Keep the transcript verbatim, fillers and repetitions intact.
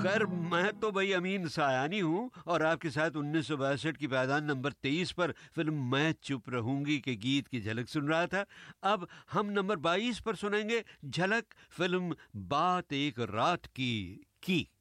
खैर, मैं तो भाई अमीन सायानी हूँ और आपके साथ उन्नीस सौ बासठ की पायदान नंबर तेईस पर फिल्म मैं चुप रहूंगी के गीत की झलक सुन रहा था। अब हम नंबर बाईस पर सुनेंगे झलक फिल्म बात एक रात की की